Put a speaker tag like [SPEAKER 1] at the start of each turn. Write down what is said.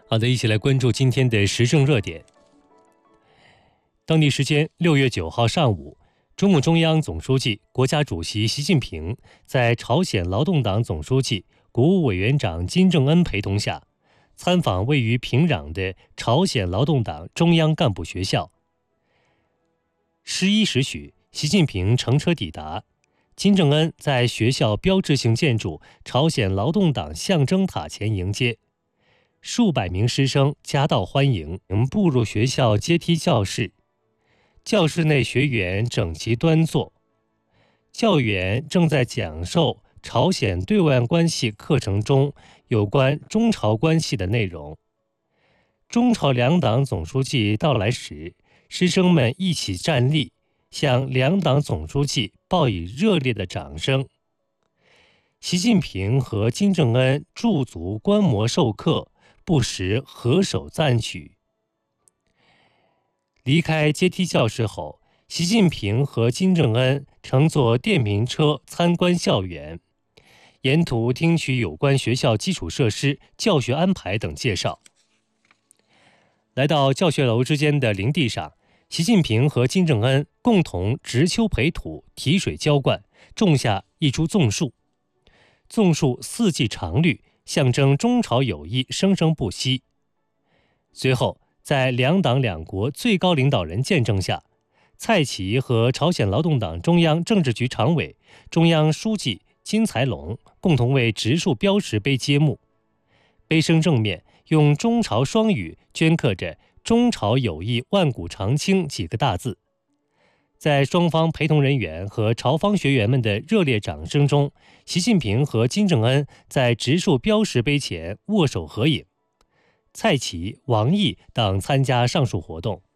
[SPEAKER 1] 好的，一起来关注今天的时政热点。当地时间6月9号上午，中共中央总书记、国家主席习近平在朝鲜劳动党总书记、国务委员长金正恩陪同下，参访位于平壤的朝鲜劳动党中央干部学校。11时许，习近平乘车抵达，金正恩在学校标志性建筑朝鲜劳动党象征塔前迎接。数百名师生夹道欢迎，步入学校阶梯教室。教室内学员整齐端坐，教员正在讲授朝鲜对外关系课程中有关中朝关系的内容。中朝两党总书记到来时，师生们一起站立，向两党总书记报以热烈的掌声。习近平和金正恩驻足观摩授课，不时合手赞许。离开阶梯教室后，习近平和金正恩乘坐电瓶车参观校园，沿途听取有关学校基础设施、教学安排等介绍。来到教学楼之间的林地上，习近平和金正恩共同植丘培土、提水浇灌，种下一株粽树。粽树4季常绿，象征中朝友谊生生不息。随后，在两党两国最高领导人见证下，蔡奇和朝鲜劳动党中央政治局常委、中央书记金才龙共同为植树标识碑揭幕。碑身正面用中朝双语镌刻着“中朝友谊万古长青”几个大字。在双方陪同人员和朝方学员们的热烈掌声中，习近平和金正恩在植树标识碑前握手合影。蔡奇、王毅等参加上述活动。